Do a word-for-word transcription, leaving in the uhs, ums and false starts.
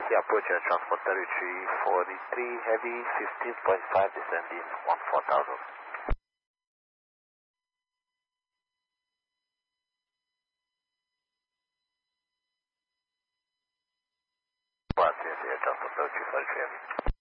Yeah, approach air transport territory for the three heavy, fifteen point five descending one four thousand. Pass air transport territory for the three heavy.